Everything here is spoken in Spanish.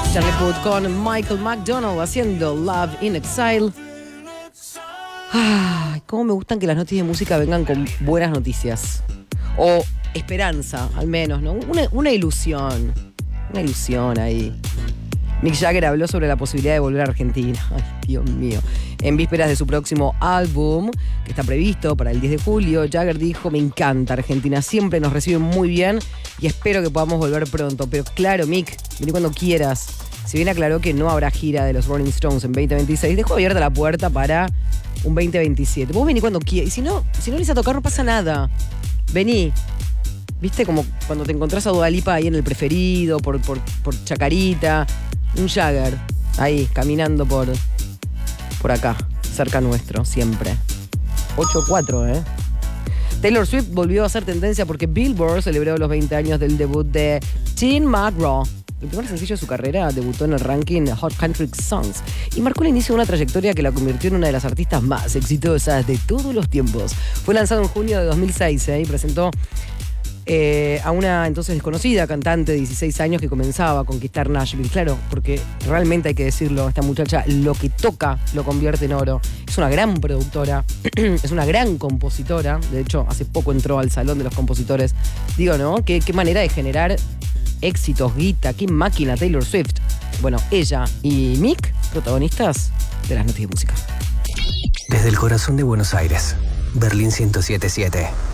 Charlie Puth con Michael McDonald haciendo Love in Exile. Ay, cómo me gustan que las noticias de música vengan con buenas noticias. O esperanza, al menos, ¿no? Una ilusión. Una ilusión ahí. Mick Jagger habló sobre la posibilidad de volver a Argentina. Ay, Dios mío. En vísperas de su próximo álbum, que está previsto para el 10 de julio, Jagger dijo: me encanta Argentina, siempre nos reciben muy bien y espero que podamos volver pronto. Pero claro, Mick, vení cuando quieras. Si bien aclaró que no habrá gira de los Rolling Stones en 2026, dejó abierta la puerta para un 2027. Vos vení cuando quieras. Y si no venís a tocar, no pasa nada. Vení. ¿Viste? Como cuando te encontrás a Dua Lipa ahí en el Preferido, por Chacarita. Un Jagger ahí, caminando por acá, cerca nuestro, siempre. 8-4, Taylor Swift volvió a hacer tendencia porque Billboard celebró los 20 años del debut de Teen McGraw. El primer sencillo de su carrera debutó en el ranking Hot Country Songs y marcó el inicio de una trayectoria que la convirtió en una de las artistas más exitosas de todos los tiempos. Fue lanzado en junio de 2006 y presentó a una entonces desconocida cantante de 16 años que comenzaba a conquistar Nashville. Claro, porque realmente hay que decirlo, esta muchacha lo que toca lo convierte en oro. Es una gran productora, es una gran compositora. De hecho, hace poco entró al Salón de los Compositores. Digo, ¿no? Qué manera de generar éxitos, guita, qué máquina Taylor Swift. Bueno, ella y Mick, protagonistas de las noticias de música. Desde el corazón de Buenos Aires, Berlín 107.7.